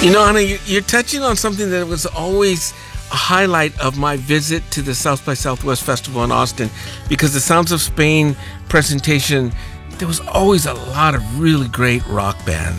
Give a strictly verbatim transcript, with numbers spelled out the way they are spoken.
You know, Anna, you- you're touching on something that was always a highlight of my visit to the South by Southwest Festival in Austin, because the Sounds of Spain presentation, there was always a lot of really great rock bands.